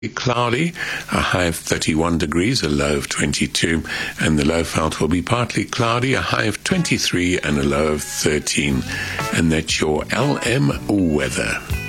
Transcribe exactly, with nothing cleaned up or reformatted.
Cloudy, a high of thirty-one degrees, a low of twenty-two, and the low felt will be partly cloudy, a high of twenty-three and a low of thirteen. And that's your L M weather.